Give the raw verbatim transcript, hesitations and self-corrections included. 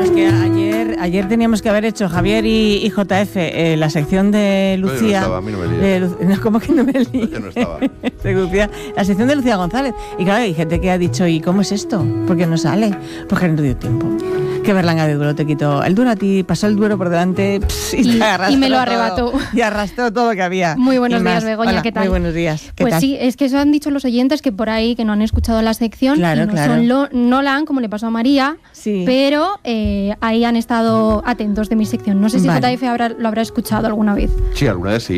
Es que ayer, ayer teníamos que haber hecho Javier y, y J F eh, la sección de Lucía. No, yo no estaba, a mí no me líes. De Lu- no, ¿Cómo que no me líes? Yo no estaba. De Lucía, la sección de Lucía González. Y claro, hay gente que ha dicho, ¿y cómo es esto? ¿Por qué no sale? Porque no dio tiempo. Que Berlanga de Duero te quitó el Duero a ti, pasó el Duero por delante pss, y, Y- te arrastró y me lo todo, arrebató. y arrastró todo lo que había. Muy buenos Y días, más. Begoña, Hola, ¿qué tal? Muy buenos días. ¿Qué Pues tal? sí, es que eso han dicho los oyentes que por ahí que no han escuchado la sección Claro, y no claro. son lo, no la han, como le pasó a María, Sí. pero eh, ahí han estado atentos de mi sección. No sé si Vale. J F habrá, lo habrá escuchado alguna vez. Sí, alguna vez sí.